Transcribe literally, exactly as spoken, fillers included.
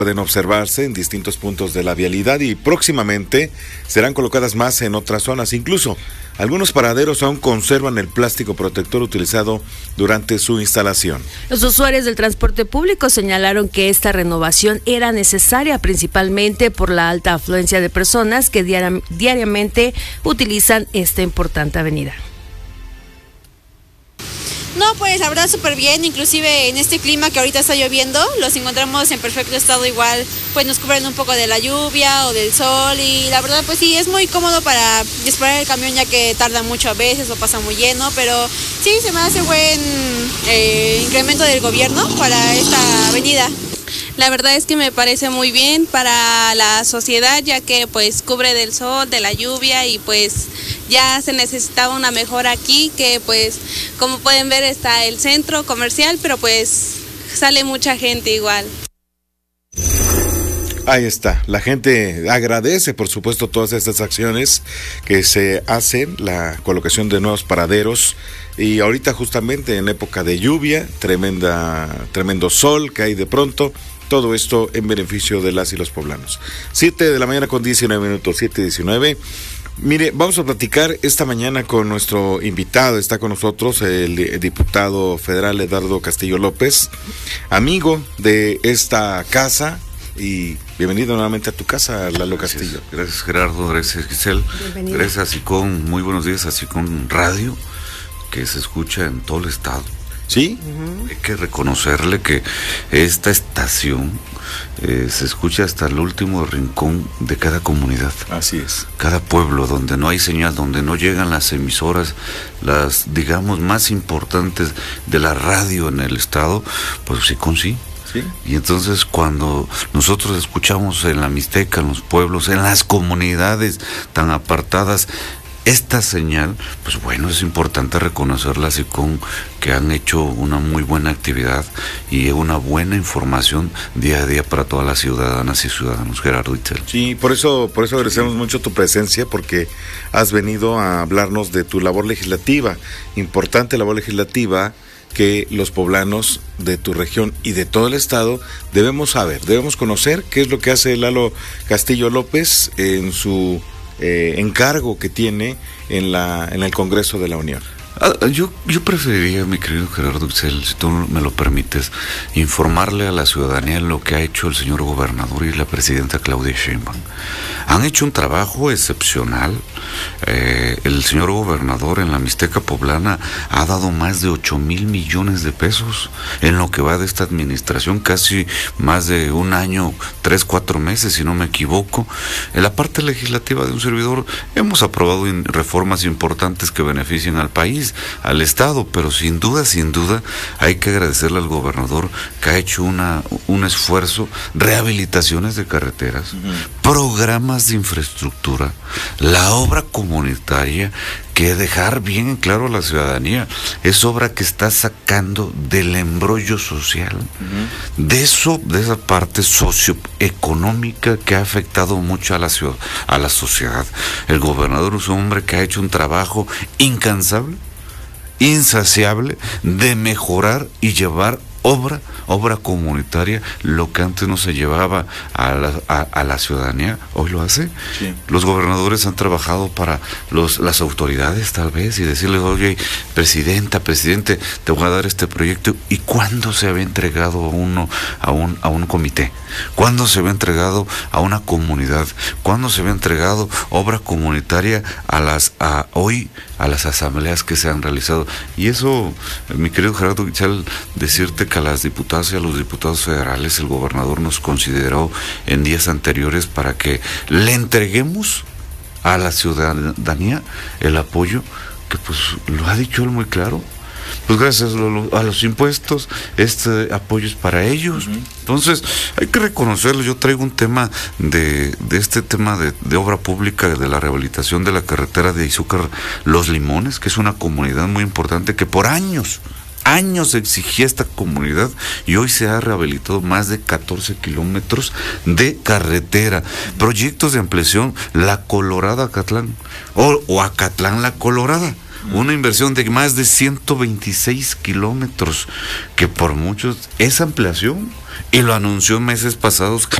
pueden observarse en distintos puntos de la vialidad y próximamente serán colocadas más en otras zonas. Incluso algunos paraderos aún conservan el plástico protector utilizado durante su instalación. Los usuarios del transporte público señalaron que esta renovación era necesaria principalmente por la alta afluencia de personas que diari- diariamente utilizan esta importante avenida. No, pues la verdad súper bien, inclusive en este clima que ahorita está lloviendo, los encontramos en perfecto estado igual, pues nos cubren un poco de la lluvia o del sol y la verdad pues sí, es muy cómodo para esperar el camión ya que tarda mucho a veces o pasa muy lleno, pero sí, se me hace buen eh, incremento del gobierno para esta avenida. La verdad es que me parece muy bien para la sociedad, ya que pues cubre del sol, de la lluvia y pues ya se necesitaba una mejora aquí, que pues como pueden ver está el centro comercial, pero pues sale mucha gente igual. Ahí está, la gente agradece por supuesto todas estas acciones que se hacen, la colocación de nuevos paraderos y ahorita justamente en época de lluvia, tremenda, tremendo sol que hay de pronto, todo esto en beneficio de las y los poblanos. siete de la mañana con diecinueve minutos, siete diecinueve. Mire, vamos a platicar esta mañana con nuestro invitado, está con nosotros el diputado federal Eduardo Castillo López, amigo de esta casa. Y bienvenido nuevamente a tu casa, Lalo Gracias, Castillo. Gracias Gerardo, gracias Giselle, Bienvenido. Gracias a SICON, muy buenos días a SICON Radio, que se escucha en todo el estado. ¿Sí? Uh-huh. Hay que reconocerle que esta estación eh, se escucha hasta el último rincón de cada comunidad. Así es. Cada pueblo donde no hay señal, donde no llegan las emisoras, las digamos más importantes de la radio en el estado, pues SICON sí. ¿Sí? Y entonces cuando nosotros escuchamos en la Mixteca, en los pueblos, en las comunidades tan apartadas, esta señal, pues bueno, es importante reconocerla así con que han hecho una muy buena actividad y una buena información día a día para todas las ciudadanas y ciudadanos, Gerardo Itzel. Sí, por eso, por eso agradecemos mucho tu presencia, porque has venido a hablarnos de tu labor legislativa, importante labor legislativa, que los poblanos de tu región y de todo el estado debemos saber, debemos conocer qué es lo que hace Lalo Castillo López en su eh, encargo que tiene en la en el Congreso de la Unión. Ah, yo, yo preferiría, mi querido Gerardo Itzel, si tú me lo permites, informarle a la ciudadanía lo que ha hecho el señor gobernador y la presidenta Claudia Sheinbaum. Han hecho un trabajo excepcional. Eh, el señor gobernador en la Mixteca Poblana ha dado más de ocho mil millones de pesos en lo que va de esta administración, casi más de un año, tres, cuatro meses, si no me equivoco. En la parte legislativa de un servidor hemos aprobado in- reformas importantes que benefician al país, al estado, pero sin duda, sin duda, hay que agradecerle al gobernador que ha hecho una, un esfuerzo, rehabilitaciones de carreteras, uh-huh. programas de infraestructura, la obra comunitaria, que dejar bien en claro a la ciudadanía, es obra que está sacando del embrollo social, uh-huh. de eso, de esa parte socioeconómica que ha afectado mucho a la ciudad, a la sociedad. El gobernador es un hombre que ha hecho un trabajo incansable, insaciable, de mejorar y llevar obra, obra comunitaria, lo que antes no se llevaba a la, a, a la ciudadanía, hoy lo hace. Sí. Los gobernadores han trabajado para los, las autoridades tal vez y decirles, oye, presidenta, presidente, te voy a dar este proyecto. ¿Y cuándo se había entregado uno a un, a un comité? ¿Cuándo se había entregado a una comunidad? ¿Cuándo se había entregado obra comunitaria a las, a hoy, a las asambleas que se han realizado? Y eso, mi querido Gerardo Guichal, decirte que a las diputadas y a los diputados federales el gobernador nos consideró en días anteriores para que le entreguemos a la ciudadanía el apoyo que pues lo ha dicho él muy claro. Pues gracias a los impuestos, este apoyo es para ellos. Uh-huh. Entonces, hay que reconocerlo. Yo traigo un tema de, de este tema de, de obra pública, de la rehabilitación de la carretera de Izúcar Los Limones, que es una comunidad muy importante que por años, años exigía esta comunidad y hoy se ha rehabilitado más de catorce kilómetros de carretera. Proyectos de ampliación, La Colorada Acatlán o, o Acatlán La Colorada. una inversión de más de ciento veintiséis kilómetros, que por muchos es ampliación, y lo anunció meses pasados